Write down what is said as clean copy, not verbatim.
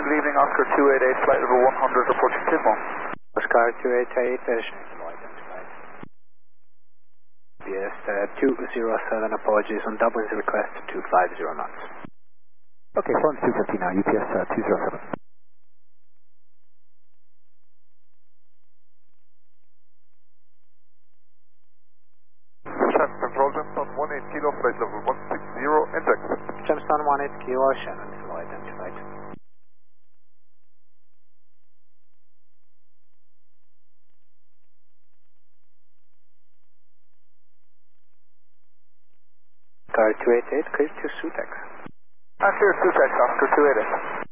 good evening, Oscar 288, flight level 100, approaching Tismore. Oscar 288, identified. Yes, 207, apologies, on Dublin's request, 250 knots. Okay, phone 250 now, UPS 207. Shannon control, Gemstone 18 kilo, flight level 160, index. Gemstone 18 kilo, Shannon kilo, identified. Oscar 288, clear to Sutex. Clear Sutex, Oscar 288.